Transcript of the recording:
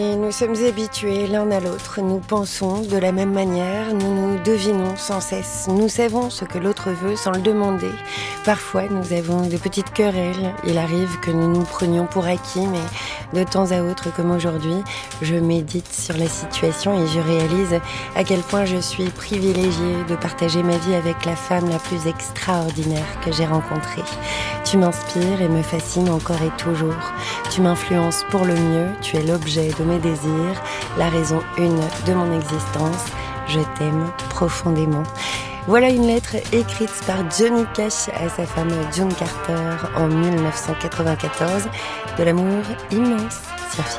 Et nous sommes habitués l'un à l'autre, nous pensons de la même manière, nous nous devinons sans cesse, nous savons ce que l'autre veut sans le demander. Parfois nous avons de petites querelles, il arrive que nous nous prenions pour acquis, mais de temps à autre comme aujourd'hui, je médite sur la situation et je réalise à quel point je suis privilégiée de partager ma vie avec la femme la plus extraordinaire que j'ai rencontrée. Tu m'inspires et me fascines encore et toujours. Tu m'influences pour le mieux, tu es l'objet de mes désirs, la raison une de mon existence. Je t'aime profondément. Voilà une lettre écrite par Johnny Cash à sa femme June Carter en 1994. De l'amour immense sur